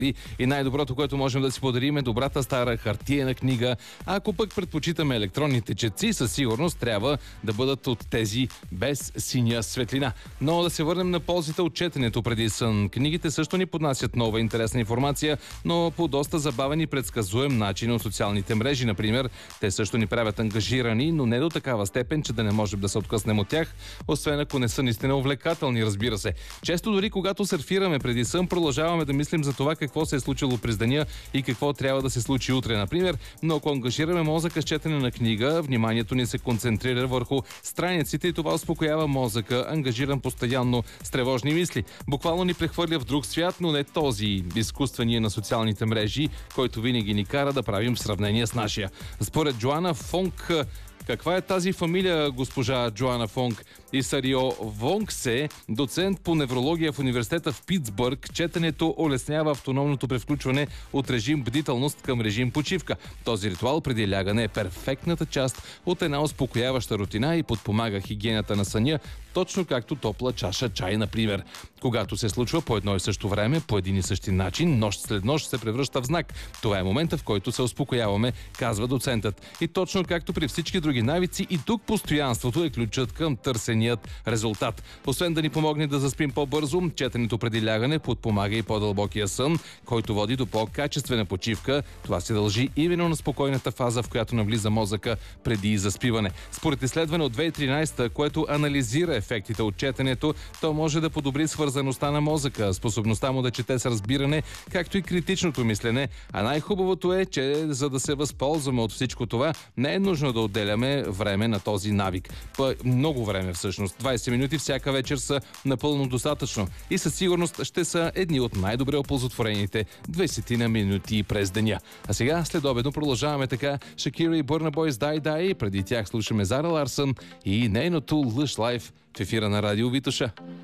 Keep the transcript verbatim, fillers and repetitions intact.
И най-доброто, което можем да си подарим, е добрата стара хартиена книга. А ако пък предпочитаме електронните четци, със сигурност трябва да бъдат от тези без синя светлина. Но да се върнем на ползите от четенето преди сън. Книгите също ни поднасят нова интересна информация, но по доста забавен и предсказуем начин от социалните мрежи, например. Те също ни правят ангажирани, но не до такава степен, че да не можем да се откъснем от тях, освен ако не са наистина увлекателни, разбира се. Често дори когато сърфираме преди сън, продължаваме да мислим за това какво се е случило през деня и какво трябва да се случи утре, например. Но ако ангажираме мозъка с четене на книга, вниманието ни се концентрира върху страниците и това успокоява мозъка, ангажиран постоянно с тревожни мисли. Буквално ни прехвърля в друг свят, но не този изкуствения на социалните мрежи, който винаги ни кара да правим сравнение с нашия. Според Джоана Фонк, каква е тази фамилия, госпожа Джоана Фонк? Исарио Вонксе, доцент по неврология в университета в Питсбърг, четенето улеснява автономното превключване от режим бдителност към режим почивка. Този ритуал преди лягане е перфектната част от една успокояваща рутина и подпомага хигиената на съня, точно както топла чаша чай, например. Когато се случва по едно и също време, по един и същи начин, нощ след нощ се превръща в знак. Това е момента, в който се успокояваме, казва доцентът. И точно както при всички други навици, и тук постоянството е ключът към търсеният резултат. Освен да ни помогне да заспим по-бързо, четенето преди лягане подпомага и по-дълбокия сън, който води до по-качествена почивка. Това се дължи именно на спокойната фаза, в която навлиза мозъка преди заспиване. Според изследване от две хиляди и тринадесета, което анализира ефектите от четенето, то може да подобри свързаността на мозъка, способността му да чете с разбиране, както и критичното мислене. А най-хубавото е, че за да се възползваме от всичко това, не е нужно да отделяме време на този навик. Па, много време всъщност. двадесет минути всяка вечер са напълно достатъчно и със сигурност ще са едни от най-добре оползотворените двадесет на минути през деня. А сега, след обедно, продължаваме така. Шакира и Burna Boy с Die Die. Преди тях слушаме Зара Ларсън и нейното Lush Life в ефира на Радио Витоша.